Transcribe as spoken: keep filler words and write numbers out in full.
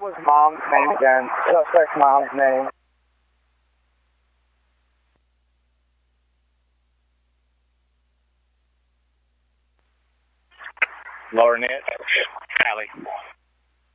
was mom's name again? Suspect's mom's name. Laurinette. Allie.